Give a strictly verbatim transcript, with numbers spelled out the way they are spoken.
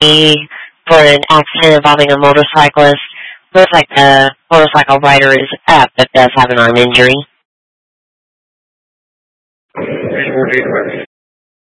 for an accident involving a motorcyclist. Looks like the motorcycle rider is up, but does have an arm injury.